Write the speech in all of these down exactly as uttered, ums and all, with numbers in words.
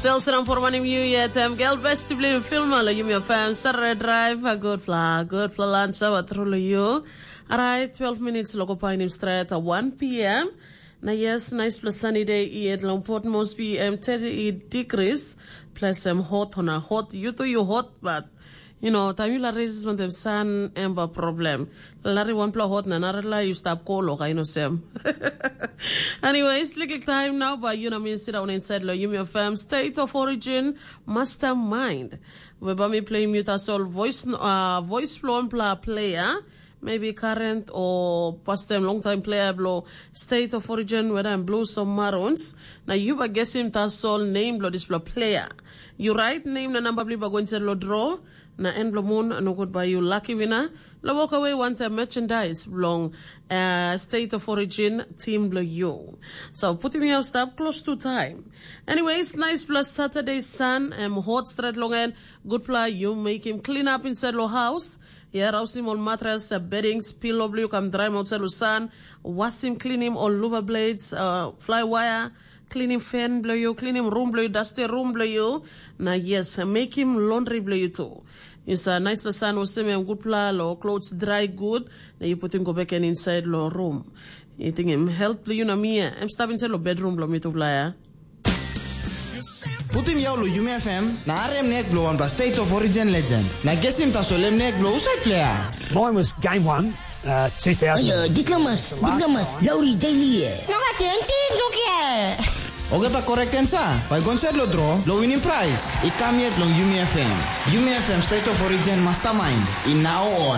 Stel serang pormani miu ya tem gel best blim filma la yumi fam sarre drive a good fla good fla lansa wa trulu you. Alright, twelve minutes logo painim straight at one p m. Na yes, nice plus sunny day at Lomport most be um, thirty degrees plus um, hot on a hot. You do you hot but you know, time you la raises when the sun ember problem. Larry one pla hot na narala you stop call or I know sem. Anyways, little time now, but you know me sit down inside lo you me firm state of origin mastermind. We ba me play mute soul voice uh voice flow pla player. Maybe current or past time, long time player blow state of origin whether I'm blue some maroons. Now you ba guess him ta soul name blow this blow player. You write name na number bli ba go inside lo draw. Na end blow moon no good by you lucky winner. Lo walk away one time merchandise belong uh, state of origin team blow you. So put me out stop close to time. Anyways, nice plus Saturday sun um hot straight long end good play you make him clean up inside lo house. Yeah, rouse him on mattress, uh, beddings, pillow, you can dry him outside the sun, wash him, clean him on louver blades, uh, fly wire, clean him fan blow you, clean him room blow you, dusty room blow you. Now yes, uh, make him laundry blow you too. It's a nice person who say me good pla, lo clothes dry good, then you put him go back and inside lo room. You think him help blow you na me, I'm stopping inside lo bedroom blow me to playa. Putim jou lo Yumi F M, na arem nek blow on the state of origin legend. Na gesim ta solem nek blow usai player. Mine was game one, uh, two thousand. Ayo, diklemas, diklemas, Lauri Daily. Nonga tenti, lukia. Oga ta correct ensa. Pai gonset lo draw, lo winning prize. Ikam yet lo Yumi F M. Yumi F M state of origin mastermind. In now on.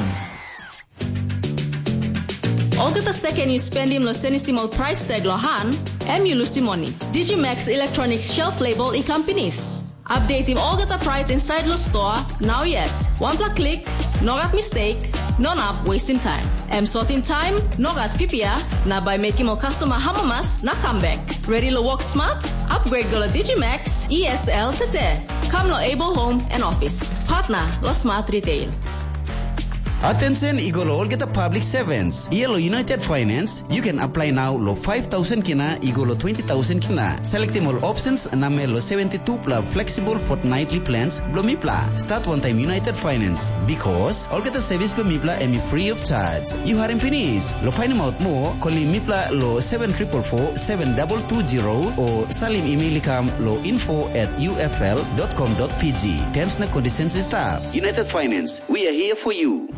Olga the second you spend him lo senisimal price tag lohan, M you lusimoni. Digimax Electronics shelf label in companies. Update him Olga the price inside lo store now yet. One plus click, no got mistake, none up wasting time. M sorting time, no got P P A, na by making more customer hamamas na come back. Ready to work smart? Upgrade go to Digimax E S L today. Come lo able home and office. Partner lo smart retail. Attention, igolo all get a public servants. Yellow United Finance, you can apply now lo five thousand kina, igolo twenty thousand kina. Select all options, name lo seventy-two pla flexible fortnightly plans, blomipla. Start one time United Finance, because all get a service blomipla and free of charge. You are in finis. Lo find him out more, call him mipla lo seven triple four seven double two zero or salim email kam lo info at u f l dot com dot p g. Terms na conditions stop. United Finance, we are here for you.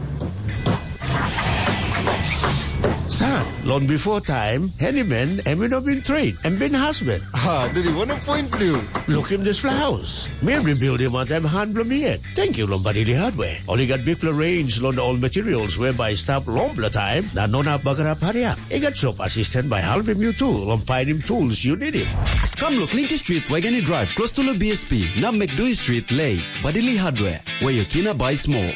Son, long before time, Hennyman, and we been trade, and been husband. Ah, did he want a point blue? Look him this house. Maybe build him on them hand blow me yet. Thank you, Lombardi Hardware. Only got big range on all materials whereby stop lombla time, na nona bagarap hurry up. He got shop assistant by helping you too, lompine him tools you need it. Come look, Linky Street, Wagani Drive, close to the B S P, now McDowell Street, Lay, Badili Hardware, where your kina buys more.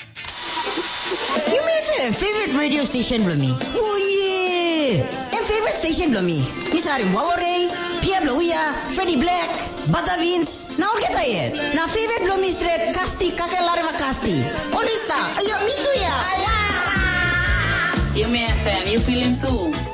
Favorite radio station blow me. Oh yeah. And favorite station blow me. Miss Harry Wawore, Pia Blowia, Freddie Black, Bata Vince. Now get it. Now favorite blow me straight Casti Kakelarva Casti. Honesta. Ayo me too ya. You may F M, you feeling too.